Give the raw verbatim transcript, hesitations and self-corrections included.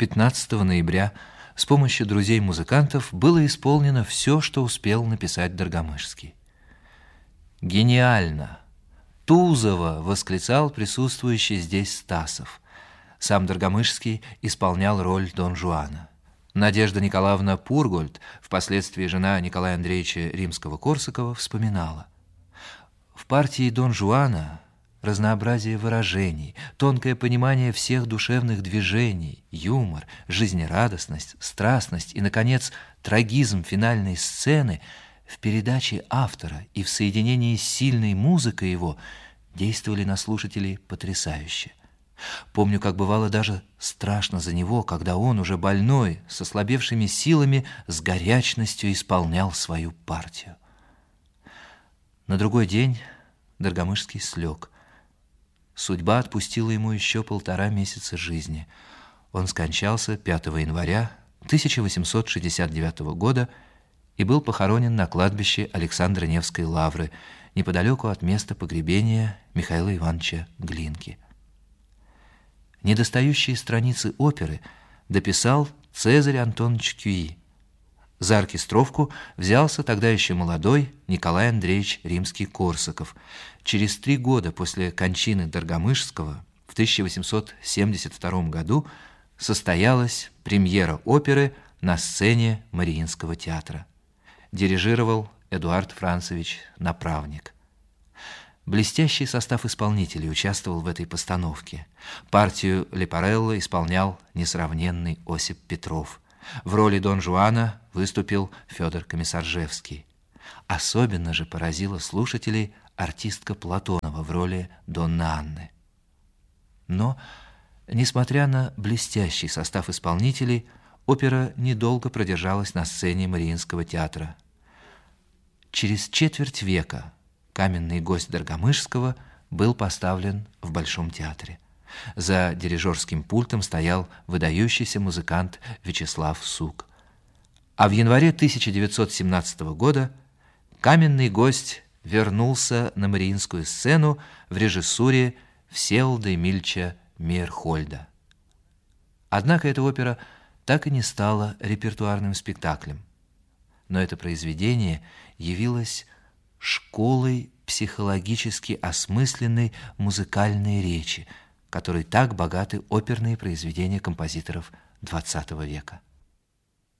пятнадцатого ноября с помощью друзей-музыкантов было исполнено все, что успел написать Доргомышский. «Гениально! Тузово!» — восклицал присутствующий здесь Стасов. Сам Доргомышский исполнял роль Дон Жуана. Надежда Николаевна Пургольд, впоследствии жена Николая Андреевича Римского-Корсакова, вспоминала: «В партии Дон Жуана разнообразие выражений, тонкое понимание всех душевных движений, юмор, жизнерадостность, страстность и, наконец, трагизм финальной сцены в передаче автора и в соединении с сильной музыкой его действовали на слушателей потрясающе. Помню, как бывало даже страшно за него, когда он, уже больной, с ослабевшими силами, с горячностью исполнял свою партию». На другой день Доргомышский слег. Судьба отпустила ему еще полтора месяца жизни. Он скончался пятого января тысяча восемьсот шестьдесят девятого года и был похоронен на кладбище Александра Невской лавры, неподалеку от места погребения Михаила Ивановича Глинки. Недостающие страницы оперы дописал Цезарь Антонович Кюи. За оркестровку взялся тогда еще молодой Николай Андреевич Римский-Корсаков. Через три года после кончины Доргомышского в тысяча восемьсот семьдесят втором году состоялась премьера оперы на сцене Мариинского театра. Дирижировал Эдуард Францевич Направник. Блестящий состав исполнителей участвовал в этой постановке. Партию Лепарелло исполнял несравненный Осип Петров. В роли Дон Жуана выступил Федор Комиссаржевский. Особенно же поразила слушателей артистка Платонова в роли Донны Анны. Но, несмотря на блестящий состав исполнителей, опера недолго продержалась на сцене Мариинского театра. Через четверть века «Каменный гость» Доргомышского был поставлен в Большом театре. За дирижерским пультом стоял выдающийся музыкант Вячеслав Сук. А в январе тысяча девятьсот семнадцатого года «Каменный гость» вернулся на Мариинскую сцену в режиссуре Всеволода Эмильевича Мейерхольда. Однако эта опера так и не стала репертуарным спектаклем. Но это произведение явилось школой психологически осмысленной музыкальной речи, которой так богаты оперные произведения композиторов двадцатого века.